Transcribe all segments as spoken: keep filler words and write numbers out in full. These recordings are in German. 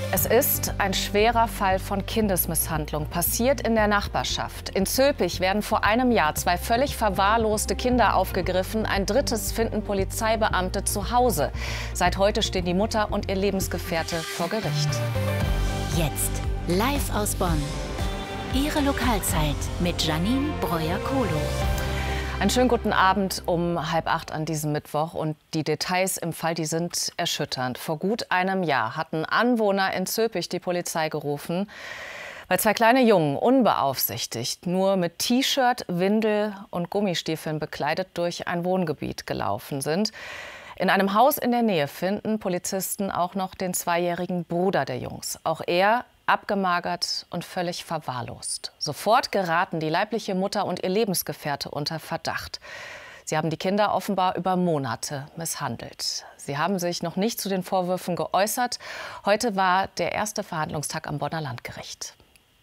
Es ist ein schwerer Fall von Kindesmisshandlung, passiert in der Nachbarschaft. In Zülpich werden vor einem Jahr zwei völlig verwahrloste Kinder aufgegriffen. Ein drittes finden Polizeibeamte zu Hause. Seit heute stehen die Mutter und ihr Lebensgefährte vor Gericht. Jetzt live aus Bonn. Ihre Lokalzeit mit Janine Breuer-Kohlo. Einen schönen guten Abend um halb acht an diesem Mittwoch. Und die Details im Fall, die sind erschütternd. Vor gut einem Jahr hatten Anwohner in Zülpich die Polizei gerufen, weil zwei kleine Jungen unbeaufsichtigt nur mit T-Shirt, Windel und Gummistiefeln bekleidet durch ein Wohngebiet gelaufen sind. In einem Haus in der Nähe finden Polizisten auch noch den zweijährigen Bruder der Jungs. Auch er abgemagert und völlig verwahrlost. Sofort geraten die leibliche Mutter und ihr Lebensgefährte unter Verdacht. Sie haben die Kinder offenbar über Monate misshandelt. Sie haben sich noch nicht zu den Vorwürfen geäußert. Heute war der erste Verhandlungstag am Bonner Landgericht.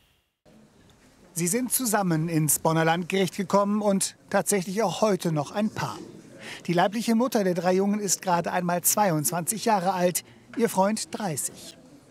Sie sind zusammen ins Bonner Landgericht gekommen und tatsächlich auch heute noch ein Paar. Die leibliche Mutter der drei Jungen ist gerade einmal zweiundzwanzig Jahre alt, ihr Freund dreißig.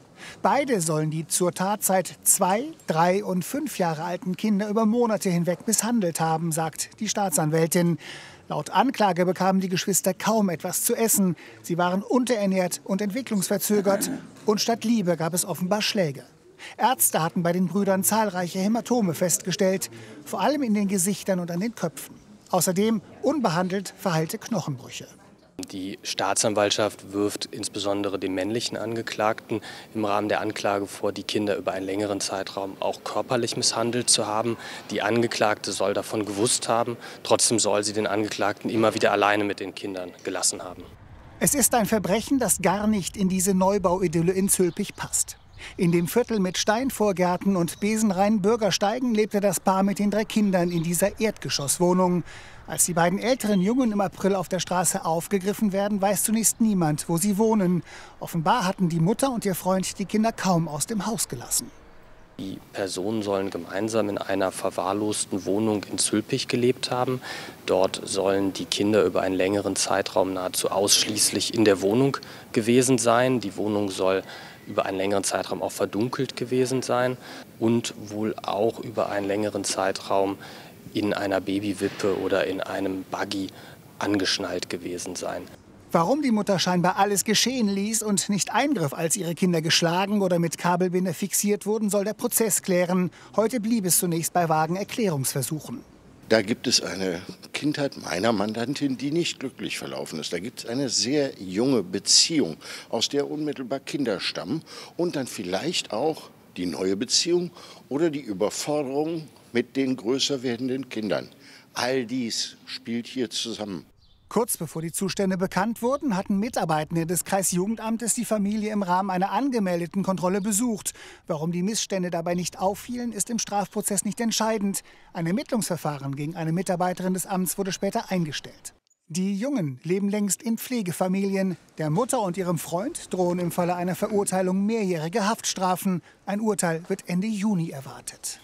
Beide sollen die zur Tatzeit zwei, drei und fünf Jahre alten Kinder über Monate hinweg misshandelt haben, sagt die Staatsanwältin. Laut Anklage bekamen die Geschwister kaum etwas zu essen. Sie waren unterernährt und entwicklungsverzögert. Und statt Liebe gab es offenbar Schläge. Ärzte hatten bei den Brüdern zahlreiche Hämatome festgestellt, vor allem in den Gesichtern und an den Köpfen. Außerdem unbehandelt verheilte Knochenbrüche. Die Staatsanwaltschaft wirft insbesondere dem männlichen Angeklagten im Rahmen der Anklage vor, die Kinder über einen längeren Zeitraum auch körperlich misshandelt zu haben. Die Angeklagte soll davon gewusst haben. Trotzdem soll sie den Angeklagten immer wieder alleine mit den Kindern gelassen haben. Es ist ein Verbrechen, das gar nicht in diese Neubauidylle in Zülpich passt. In dem Viertel mit Steinvorgärten und besenreinen Bürgersteigen lebte das Paar mit den drei Kindern in dieser Erdgeschosswohnung. Als die beiden älteren Jungen im April auf der Straße aufgegriffen werden, weiß zunächst niemand, wo sie wohnen. Offenbar hatten die Mutter und ihr Freund die Kinder kaum aus dem Haus gelassen. Die Personen sollen gemeinsam in einer verwahrlosten Wohnung in Zülpich gelebt haben. Dort sollen die Kinder über einen längeren Zeitraum nahezu ausschließlich in der Wohnung gewesen sein. Die Wohnung soll über einen längeren Zeitraum auch verdunkelt gewesen sein und wohl auch über einen längeren Zeitraum in einer Babywippe oder in einem Buggy angeschnallt gewesen sein. Warum die Mutter scheinbar alles geschehen ließ und nicht eingriff, als ihre Kinder geschlagen oder mit Kabelbinder fixiert wurden, soll der Prozess klären. Heute blieb es zunächst bei vagen Erklärungsversuchen. Da gibt es eine Kindheit meiner Mandantin, die nicht glücklich verlaufen ist. Da gibt es eine sehr junge Beziehung, aus der unmittelbar Kinder stammen. Und dann vielleicht auch die neue Beziehung oder die Überforderung mit den größer werdenden Kindern. All dies spielt hier zusammen. Kurz bevor die Zustände bekannt wurden, hatten Mitarbeitende des Kreisjugendamtes die Familie im Rahmen einer angemeldeten Kontrolle besucht. Warum die Missstände dabei nicht auffielen, ist im Strafprozess nicht entscheidend. Ein Ermittlungsverfahren gegen eine Mitarbeiterin des Amts wurde später eingestellt. Die Jungen leben längst in Pflegefamilien. Der Mutter und ihrem Freund drohen im Falle einer Verurteilung mehrjährige Haftstrafen. Ein Urteil wird Ende Juni erwartet.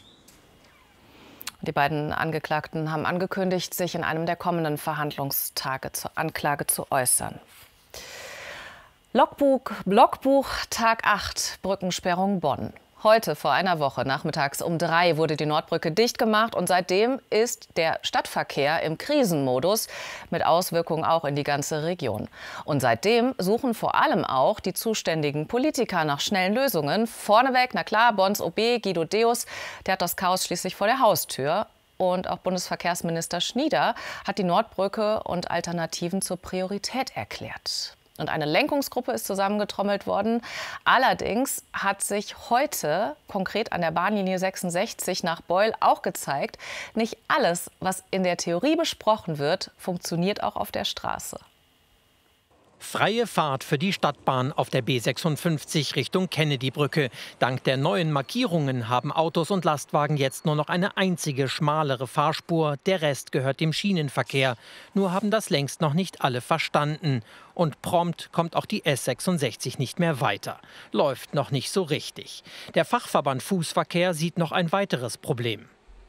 Die beiden Angeklagten haben angekündigt, sich in einem der kommenden Verhandlungstage zur Anklage zu äußern. Logbuch, Logbuch Tag acht, Brückensperrung Bonn. Heute vor einer Woche nachmittags um drei wurde die Nordbrücke dicht gemacht und seitdem ist der Stadtverkehr im Krisenmodus mit Auswirkungen auch in die ganze Region. Und seitdem suchen vor allem auch die zuständigen Politiker nach schnellen Lösungen. Vorneweg, na klar, Bonns O B Guido Deus, der hat das Chaos schließlich vor der Haustür. Und auch Bundesverkehrsminister Schnieder hat die Nordbrücke und Alternativen zur Priorität erklärt. Und eine Lenkungsgruppe ist zusammengetrommelt worden. Allerdings hat sich heute konkret an der Bahnlinie sechsundsechzig nach Beul auch gezeigt, nicht alles, was in der Theorie besprochen wird, funktioniert auch auf der Straße. Freie Fahrt für die Stadtbahn auf der B sechsundfünfzig Richtung Kennedy-Brücke. Dank der neuen Markierungen haben Autos und Lastwagen jetzt nur noch eine einzige schmalere Fahrspur. Der Rest gehört dem Schienenverkehr. Nur haben das längst noch nicht alle verstanden. Und prompt kommt auch die S sechsundsechzig nicht mehr weiter. Läuft noch nicht so richtig. Der Fachverband Fußverkehr sieht noch ein weiteres Problem.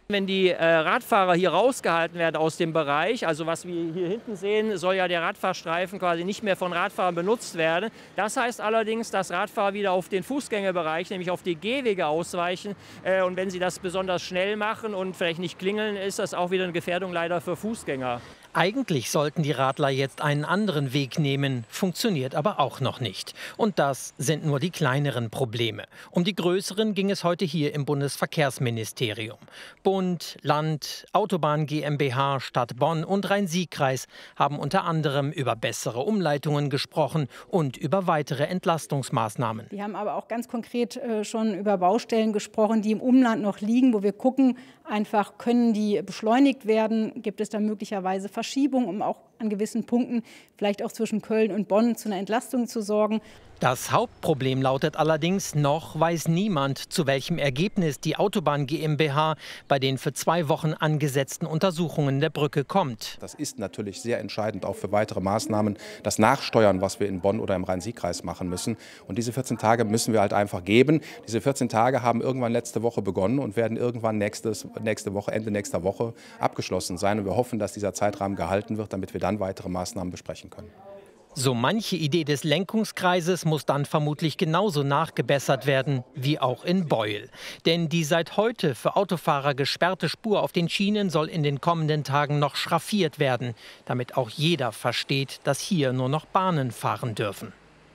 Wenn die äh, Radfahrer hier rausgehalten werden aus dem Bereich, also was wir hier hinten sehen, soll ja der Radfahrstreifen quasi nicht mehr von Radfahrern benutzt werden. Das heißt allerdings, dass Radfahrer wieder auf den Fußgängerbereich, nämlich auf die Gehwege ausweichen. Äh, und wenn sie das besonders schnell machen und vielleicht nicht klingeln, ist das auch wieder eine Gefährdung leider für Fußgänger. Eigentlich sollten die Radler jetzt einen anderen Weg nehmen, funktioniert aber auch noch nicht. Und das sind nur die kleineren Probleme. Um die größeren ging es heute hier im Bundesverkehrsministerium. Bund, Land, Autobahn GmbH, Stadt Bonn und Rhein-Sieg-Kreis haben unter anderem über bessere Umleitungen gesprochen und über weitere Entlastungsmaßnahmen. Wir haben aber auch ganz konkret äh, schon über Baustellen gesprochen, die im Umland noch liegen, wo wir gucken, einfach können die beschleunigt werden, gibt es da möglicherweise Verschiebungen, um auch an gewissen Punkten vielleicht auch zwischen Köln und Bonn zu einer Entlastung zu sorgen. Das Hauptproblem lautet allerdings, noch weiß niemand, zu welchem Ergebnis die Autobahn GmbH bei den für zwei Wochen angesetzten Untersuchungen der Brücke kommt. Das ist natürlich sehr entscheidend auch für weitere Maßnahmen, das Nachsteuern, was wir in Bonn oder im Rhein-Sieg-Kreis machen müssen. Und diese vierzehn Tage müssen wir halt einfach geben. Diese vierzehn Tage haben irgendwann letzte Woche begonnen und werden irgendwann nächstes, nächste Woche, Ende nächster Woche abgeschlossen sein. Und wir hoffen, dass dieser Zeitrahmen gehalten wird, damit wir dann weitere Maßnahmen besprechen können. So manche Idee des Lenkungskreises muss dann vermutlich genauso nachgebessert werden wie auch in Beuel. Denn die seit heute für Autofahrer gesperrte Spur auf den Schienen soll in den kommenden Tagen noch schraffiert werden, damit auch jeder versteht, dass hier nur noch Bahnen fahren dürfen.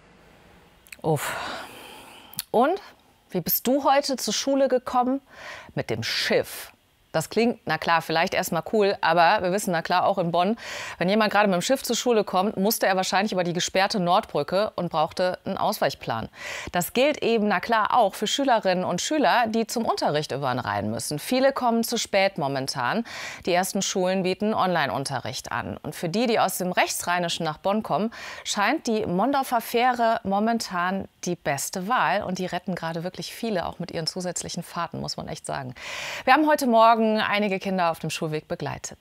Uff. Und wie bist du heute zur Schule gekommen? Mit dem Schiff. Das klingt, na klar, vielleicht erstmal cool, aber wir wissen, na klar, auch in Bonn, wenn jemand gerade mit dem Schiff zur Schule kommt, musste er wahrscheinlich über die gesperrte Nordbrücke und brauchte einen Ausweichplan. Das gilt eben, na klar, auch für Schülerinnen und Schüler, die zum Unterricht über den Rhein müssen. Viele kommen zu spät momentan. Die ersten Schulen bieten Online-Unterricht an. Und für die, die aus dem Rechtsrheinischen nach Bonn kommen, scheint die Mondorfer Fähre momentan die beste Wahl. Und die retten gerade wirklich viele, auch mit ihren zusätzlichen Fahrten, muss man echt sagen. Wir haben heute Morgen einige Kinder auf dem Schulweg begleitet.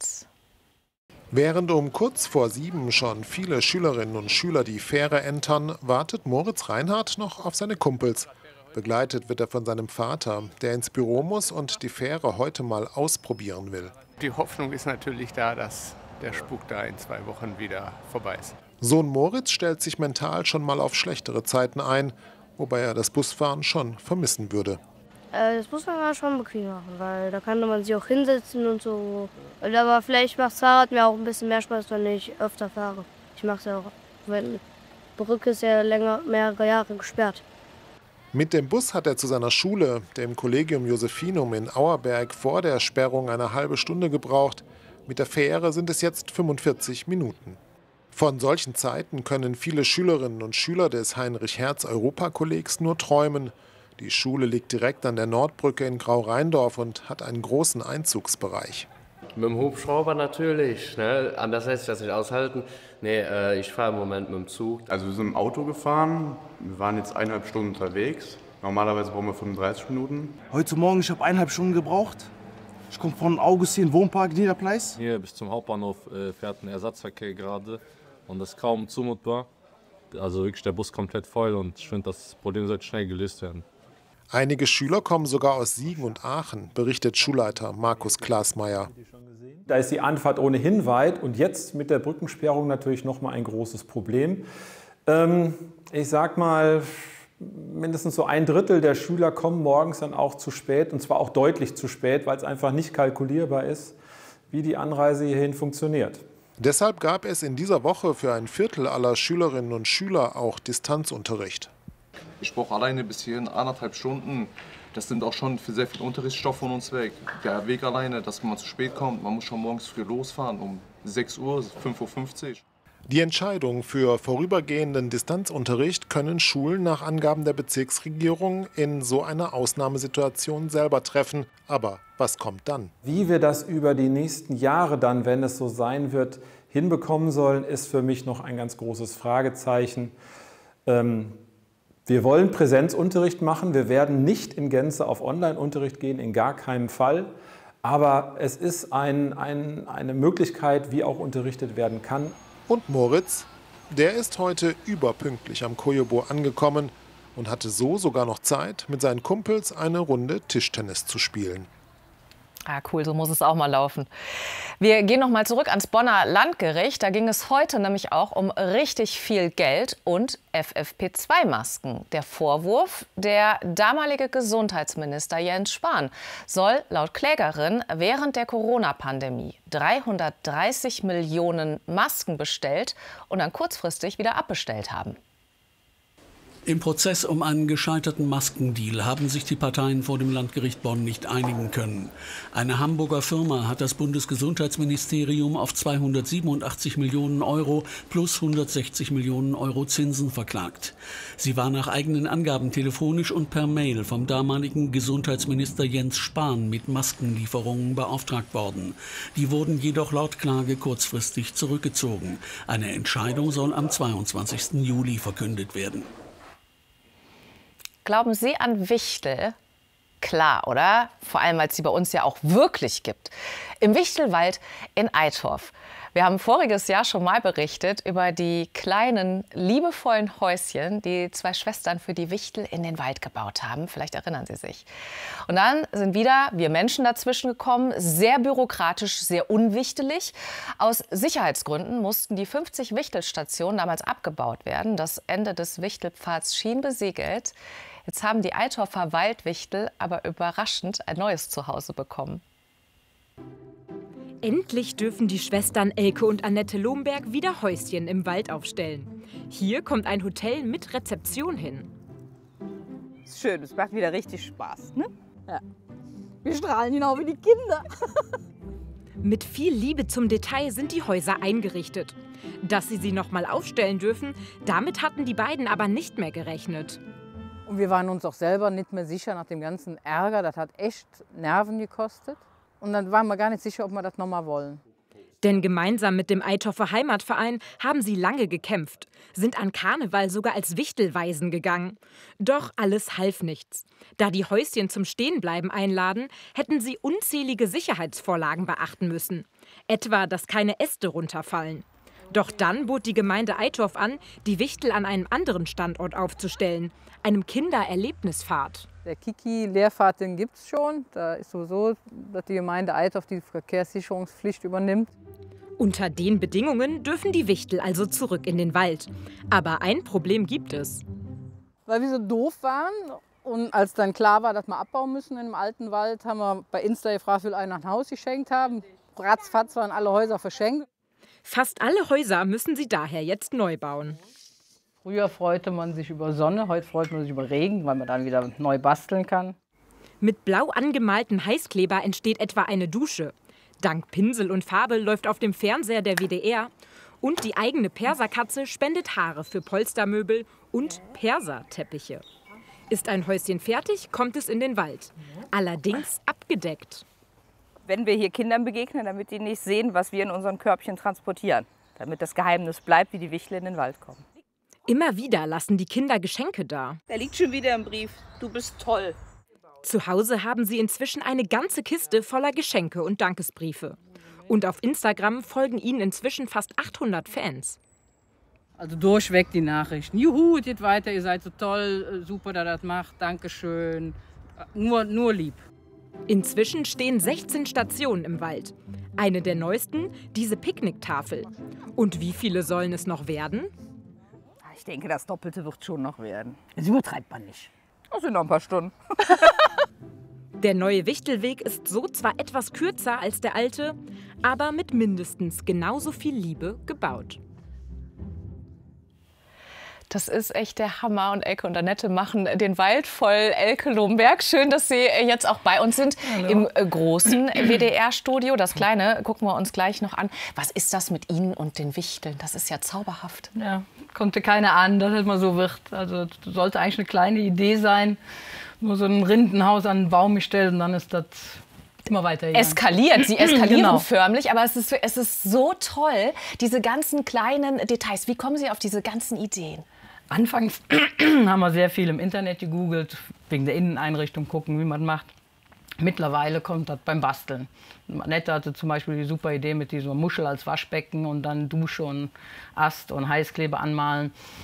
Während um kurz vor sieben schon viele Schülerinnen und Schüler die Fähre entern, wartet Moritz Reinhardt noch auf seine Kumpels. Begleitet wird er von seinem Vater, der ins Büro muss und die Fähre heute mal ausprobieren will. Die Hoffnung ist natürlich da, dass der Spuk da in zwei Wochen wieder vorbei ist. Sohn Moritz stellt sich mental schon mal auf schlechtere Zeiten ein, wobei er das Busfahren schon vermissen würde. Das muss man schon bequem machen, weil da kann man sich auch hinsetzen und so. Aber vielleicht macht das Fahrrad mir auch ein bisschen mehr Spaß, wenn ich öfter fahre. Ich mache es ja auch, weil die Brücke ist ja länger, mehrere Jahre gesperrt. Mit dem Bus hat er zu seiner Schule, dem Collegium Josephinum in Auerberg, vor der Sperrung eine halbe Stunde gebraucht. Mit der Fähre sind es jetzt fünfundvierzig Minuten. Von solchen Zeiten können viele Schülerinnen und Schüler des Heinrich-Hertz-Europa-Kollegs nur träumen. Die Schule liegt direkt an der Nordbrücke in Grau-Rheindorf und hat einen großen Einzugsbereich. Mit dem Hubschrauber natürlich, ne? Anders lässt sich das nicht aushalten. Nee, äh, ich fahre im Moment mit dem Zug. Also wir sind im Auto gefahren, wir waren jetzt eineinhalb Stunden unterwegs. Normalerweise brauchen wir fünfunddreißig Minuten. Heute Morgen, ich habe eineinhalb Stunden gebraucht. Ich komme von Augustin Wohnpark, Niederpleis. Hier bis zum Hauptbahnhof äh, fährt ein Ersatzverkehr gerade und das ist kaum zumutbar. Also wirklich der Bus komplett voll und ich finde, das Problem sollte schnell gelöst werden. Einige Schüler kommen sogar aus Siegen und Aachen, berichtet Schulleiter Markus Klasmeier. Da ist die Anfahrt ohnehin weit und jetzt mit der Brückensperrung natürlich noch mal ein großes Problem. Ähm, ich sag mal, mindestens so ein Drittel der Schüler kommen morgens dann auch zu spät und zwar auch deutlich zu spät, weil es einfach nicht kalkulierbar ist, wie die Anreise hierhin funktioniert. Deshalb gab es in dieser Woche für ein Viertel aller Schülerinnen und Schüler auch Distanzunterricht. Ich brauche alleine bis hierhin anderthalb Stunden. Das nimmt auch schon für sehr viel Unterrichtsstoff von uns weg. Der Weg alleine, dass man zu spät kommt, man muss schon morgens früh losfahren, um sechs Uhr, fünf Uhr fünfzig. Die Entscheidung für vorübergehenden Distanzunterricht können Schulen nach Angaben der Bezirksregierung in so einer Ausnahmesituation selber treffen. Aber was kommt dann? Wie wir das über die nächsten Jahre dann, wenn es so sein wird, hinbekommen sollen, ist für mich noch ein ganz großes Fragezeichen. Ähm, Wir wollen Präsenzunterricht machen. Wir werden nicht in Gänze auf Online-Unterricht gehen, in gar keinem Fall. Aber es ist ein, ein, eine Möglichkeit, wie auch unterrichtet werden kann. Und Moritz, der ist heute überpünktlich am Kojobo angekommen und hatte so sogar noch Zeit, mit seinen Kumpels eine Runde Tischtennis zu spielen. Ah, cool, so muss es auch mal laufen. Wir gehen noch mal zurück ans Bonner Landgericht. Da ging es heute nämlich auch um richtig viel Geld und F F P zwei Masken. Der Vorwurf, der damalige Gesundheitsminister Jens Spahn soll laut Klägerin während der Corona-Pandemie dreihundertdreißig Millionen Masken bestellt und dann kurzfristig wieder abbestellt haben. Im Prozess um einen gescheiterten Maskendeal haben sich die Parteien vor dem Landgericht Bonn nicht einigen können. Eine Hamburger Firma hat das Bundesgesundheitsministerium auf zweihundertsiebenundachtzig Millionen Euro plus hundertsechzig Millionen Euro Zinsen verklagt. Sie war nach eigenen Angaben telefonisch und per Mail vom damaligen Gesundheitsminister Jens Spahn mit Maskenlieferungen beauftragt worden. Die wurden jedoch laut Klage kurzfristig zurückgezogen. Eine Entscheidung soll am zweiundzwanzigsten Juli verkündet werden. Glauben Sie an Wichtel? Klar, oder? Vor allem, weil es sie bei uns ja auch wirklich gibt. Im Wichtelwald in Eitorf. Wir haben voriges Jahr schon mal berichtet über die kleinen, liebevollen Häuschen, die zwei Schwestern für die Wichtel in den Wald gebaut haben. Vielleicht erinnern Sie sich. Und dann sind wieder wir Menschen dazwischen gekommen. Sehr bürokratisch, sehr unwichtelig. Aus Sicherheitsgründen mussten die fünfzig Wichtelstationen damals abgebaut werden. Das Ende des Wichtelpfads schien besiegelt. Jetzt haben die Eitorfer Waldwichtel aber überraschend ein neues Zuhause bekommen. Endlich dürfen die Schwestern Elke und Annette Lomberg wieder Häuschen im Wald aufstellen. Hier kommt ein Hotel mit Rezeption hin. Ist schön, es macht wieder richtig Spaß, ne? Ja. Wir strahlen genau wie die Kinder. Mit viel Liebe zum Detail sind die Häuser eingerichtet. Dass sie sie noch mal aufstellen dürfen, damit hatten die beiden aber nicht mehr gerechnet. Und wir waren uns auch selber nicht mehr sicher nach dem ganzen Ärger. Das hat echt Nerven gekostet. Und dann waren wir gar nicht sicher, ob wir das noch mal wollen. Denn gemeinsam mit dem Eitorfer Heimatverein haben sie lange gekämpft, sind an Karneval sogar als Wichtelwaisen gegangen. Doch alles half nichts. Da die Häuschen zum Stehenbleiben einladen, hätten sie unzählige Sicherheitsvorlagen beachten müssen. Etwa, dass keine Äste runterfallen. Doch dann bot die Gemeinde Eitorf an, die Wichtel an einem anderen Standort aufzustellen, einem Kindererlebnispfad. Der Kiki-Lehrpfad, den gibt es schon. Da ist sowieso, dass die Gemeinde Eitorf die Verkehrssicherungspflicht übernimmt. Unter den Bedingungen dürfen die Wichtel also zurück in den Wald. Aber ein Problem gibt es. Weil wir so doof waren und als dann klar war, dass wir abbauen müssen im alten Wald, haben wir bei Insta gefragt, will einer ein Haus geschenkt haben. Ratzfatz waren alle Häuser verschenkt. Fast alle Häuser müssen sie daher jetzt neu bauen. Früher freute man sich über Sonne, heute freut man sich über Regen, weil man dann wieder neu basteln kann. Mit blau angemalten Heißkleber entsteht etwa eine Dusche. Dank Pinsel und Farbe läuft auf dem Fernseher der W D R. Und die eigene Perserkatze spendet Haare für Polstermöbel und Perserteppiche. Ist ein Häuschen fertig, kommt es in den Wald. Allerdings abgedeckt. Wenn wir hier Kindern begegnen, damit die nicht sehen, was wir in unseren Körbchen transportieren. Damit das Geheimnis bleibt, wie die Wichtel in den Wald kommen. Immer wieder lassen die Kinder Geschenke da. Da liegt schon wieder ein Brief. Du bist toll. Zu Hause haben sie inzwischen eine ganze Kiste voller Geschenke und Dankesbriefe. Und auf Instagram folgen ihnen inzwischen fast achthundert Fans. Also durchweg die Nachrichten. Juhu, geht weiter, ihr seid so toll, super, dass ihr das macht, Dankeschön. Nur, nur lieb. Inzwischen stehen sechzehn Stationen im Wald. Eine der neuesten, diese Picknicktafel. Und wie viele sollen es noch werden? Ich denke, das Doppelte wird schon noch werden. Das übertreibt man nicht. Das sind noch ein paar Stunden. Der neue Wichtelweg ist so zwar etwas kürzer als der alte, aber mit mindestens genauso viel Liebe gebaut. Das ist echt der Hammer und Elke und Annette machen den Wald voll. Elke Lomberg, schön, dass Sie jetzt auch bei uns sind. Hallo. Im großen W D R-Studio. Das kleine gucken wir uns gleich noch an. Was ist das mit Ihnen und den Wichteln? Das ist ja zauberhaft. Ja, konnte keiner ahnen, dass es mal so wird. Also das sollte eigentlich eine kleine Idee sein. Nur so ein Rindenhaus an einen Baum gestellt und dann ist das immer weiter gegangen. Eskaliert, sie eskalieren genau. förmlich, aber es ist, es ist so toll, diese ganzen kleinen Details. Wie kommen Sie auf diese ganzen Ideen? Anfangs haben wir sehr viel im Internet gegoogelt, wegen der Inneneinrichtung gucken, wie man macht. Mittlerweile kommt das beim Basteln. Annette hatte zum Beispiel die super Idee mit dieser Muschel als Waschbecken und dann Dusche und Ast und Heißkleber anmalen.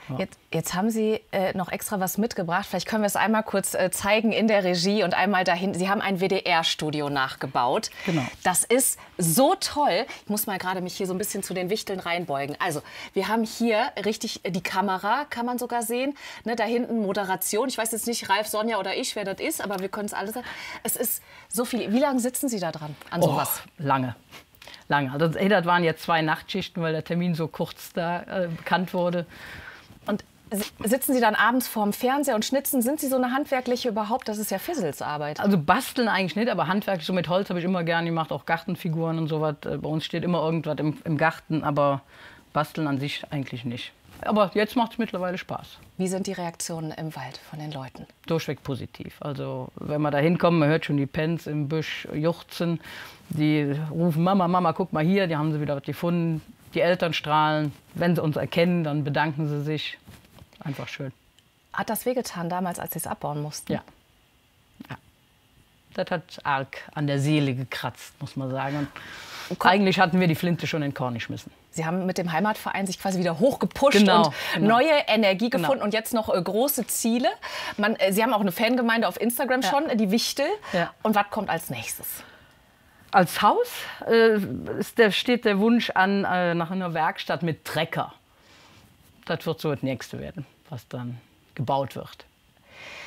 Ja. Jetzt, jetzt haben Sie äh, noch extra was mitgebracht. Vielleicht können wir es einmal kurz äh, zeigen in der Regie und einmal dahin. Sie haben ein W D R-Studio nachgebaut. Genau. Das ist so toll. Ich muss mal gerade mich hier so ein bisschen zu den Wichteln reinbeugen. Also, wir haben hier richtig die Kamera, kann man sogar sehen. Ne, da hinten Moderation. Ich weiß jetzt nicht, Ralf, Sonja oder ich, wer das ist, aber wir können es alle sagen. Es ist so viel. Wie lange sitzen Sie da dran an sowas? Oh, lange. Lange. Also, das waren jetzt zwei Nachtschichten, weil der Termin so kurz da äh, bekannt wurde. Und sitzen Sie dann abends vorm Fernseher und schnitzen? Sind Sie so eine handwerkliche überhaupt? Das ist ja Fisselsarbeit. Also basteln eigentlich nicht, aber handwerklich so mit Holz habe ich immer gerne gemacht, auch Gartenfiguren und sowas. Bei uns steht immer irgendwas im, im Garten, aber basteln an sich eigentlich nicht. Aber jetzt macht es mittlerweile Spaß. Wie sind die Reaktionen im Wald von den Leuten? Durchweg positiv. Also wenn wir da hinkommen, man hört schon die Pens im Büsch juchzen. Die rufen, Mama, Mama, guck mal hier, die haben sie wieder was gefunden. Die Eltern strahlen. Wenn sie uns erkennen, dann bedanken sie sich. Einfach schön. Hat das wehgetan damals, als Sie es abbauen mussten? Ja. ja. Das hat arg an der Seele gekratzt, muss man sagen. Und eigentlich hatten wir die Flinte schon in den Korn geschmissen. Sie haben mit dem Heimatverein sich quasi wieder hochgepusht genau, und genau. neue Energie gefunden genau. und jetzt noch äh, große Ziele. Man, äh, Sie haben auch eine Fangemeinde auf Instagram ja. schon, äh, die Wichtel. Ja. Und was kommt als nächstes? Als Haus äh, ist der, steht der Wunsch an äh, nach einer Werkstatt mit Trecker. Das wird so das Nächste werden, was dann gebaut wird.